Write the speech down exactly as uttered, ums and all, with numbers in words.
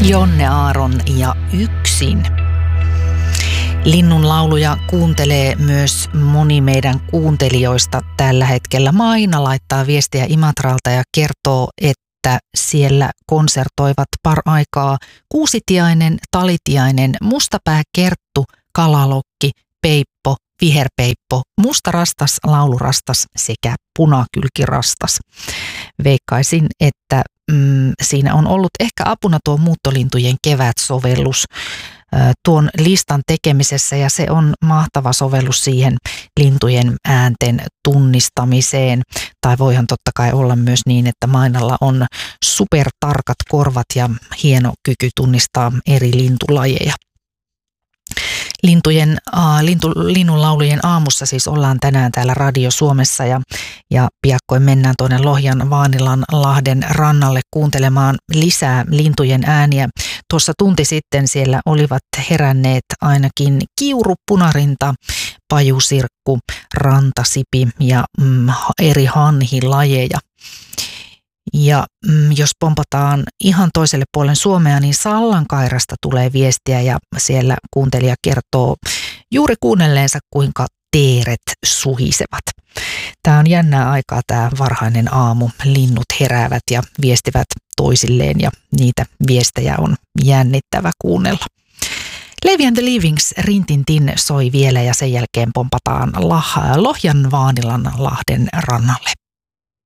Jonne Aaron ja Yksin. Linnun lauluja kuuntelee myös moni meidän kuuntelijoista tällä hetkellä. Maina laittaa viestiä Imatralta ja kertoo, että siellä konsertoivat paraikaa Kuusitiainen, Talitiainen, Mustapää Kerttu, Kalalokki, Peippo, Viherpeippo, Mustarastas, Laulurastas sekä Punakylkirastas. Veikkaisin, että mm, siinä on ollut ehkä apuna tuo Muuttolintujen kevät-sovellus tuon listan tekemisessä, ja se on mahtava sovellus siihen lintujen äänten tunnistamiseen. Tai voihan totta kai olla myös niin, että Mainalla on supertarkat korvat ja hieno kyky tunnistaa eri lintulajeja. Lintujen, äh, lintu, linnunlaulujen aamussa siis ollaan tänään täällä Radio Suomessa ja, ja piakkoin mennään tuonne Lohjan Vaanilan lahden rannalle kuuntelemaan lisää lintujen ääniä. Tuossa tunti sitten siellä olivat heränneet ainakin kiuru, punarinta, pajusirkku, rantasipi ja mm, eri hanhilajeja. Ja mm, jos pompataan ihan toiselle puolen Suomea, niin Sallankairasta tulee viestiä ja siellä kuuntelija kertoo juuri kuunnelleensa, kuinka teeret suhisevat. Tämä on jännää aikaa, tämä varhainen aamu. Linnut heräävät ja viestivät toisilleen ja niitä viestejä on jännittävä kuunnella. Levi and the Leavings Rintintin soi vielä ja sen jälkeen pompataan Lohjan Vaanilan lahden rannalle.